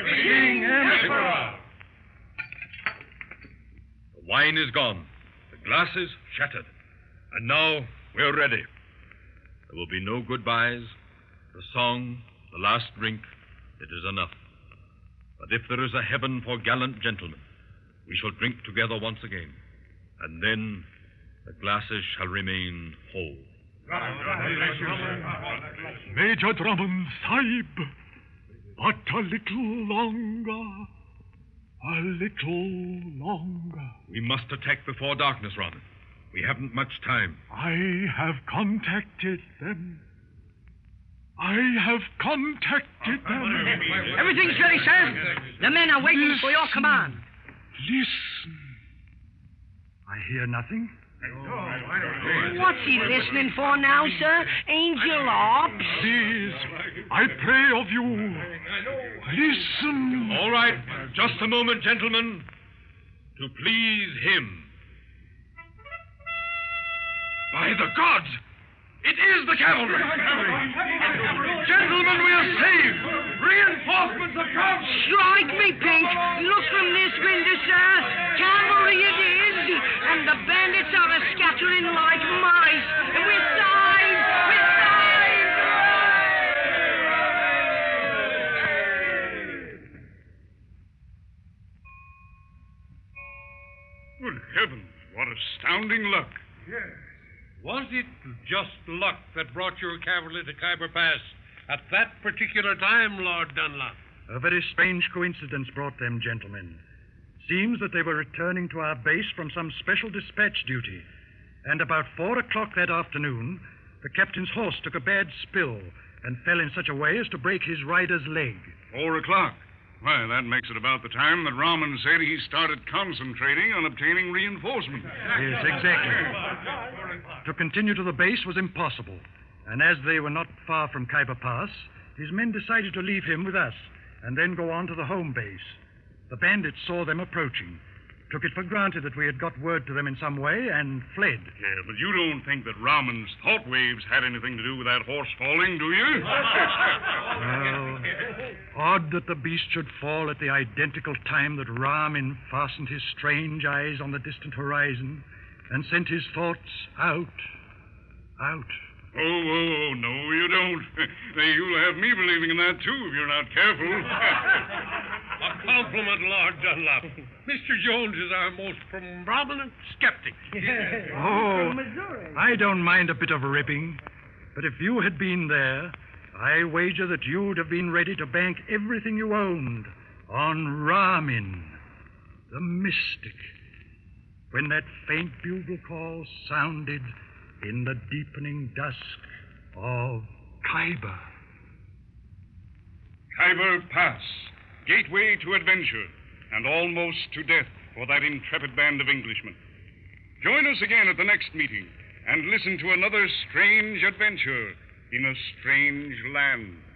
King Emperor! The wine is gone. The glasses shattered. And now we're ready. There will be no goodbyes. The song, the last drink, it is enough. But if there is a heaven for gallant gentlemen, we shall drink together once again. And then the glasses shall remain whole. Major Drummond, Sahib, but a little longer. A little longer. We must attack before darkness, Robin. We haven't much time. I have contacted them. Everything's ready, sir. The men are waiting for your command. Listen. I hear nothing. What's he listening for now, sir? Angel Ops? Please, I pray of you. Listen. All right. Just a moment, gentlemen. To please him. By the gods! It is the cavalry! Gentlemen, we are saved! Reinforcements have come! Strike me pink! Look from this window, sir! Cavalry it is! And the bandits are a-scattering like mice! And we're saved! We're saved! Good heavens, what astounding luck. Yes. Was it just luck that brought your cavalry to Khyber Pass at that particular time, Lord Dunlop? A very strange coincidence brought them, gentlemen. Seems that they were returning to our base from some special dispatch duty. And about 4 o'clock that afternoon, the captain's horse took a bad spill and fell in such a way as to break his rider's leg. 4 o'clock. Why, that makes it about the time that Rahman said he started concentrating on obtaining reinforcements. Yes, exactly. To continue to the base was impossible. And as they were not far from Khyber Pass, his men decided to leave him with us and then go on to the home base. The bandits saw them approaching, took it for granted that we had got word to them in some way, and fled. Yeah, but you don't think that Rahman's thought waves had anything to do with that horse falling, do you? Well, odd that the beast should fall at the identical time that Rahman fastened his strange eyes on the distant horizon and sent his thoughts out. Oh, no, you don't. You'll have me believing in that, too, if you're not careful. A compliment, Lord Dunlop. Mr. Jones is our most prominent skeptic. Oh, I don't mind a bit of ribbing. But if you had been there, I wager that you'd have been ready to bank everything you owned on Rahman, the mystic, when that faint bugle call sounded in the deepening dusk of Khyber. Khyber Pass, gateway to adventure, and almost to death for that intrepid band of Englishmen. Join us again at the next meeting and listen to another strange adventure in a strange land.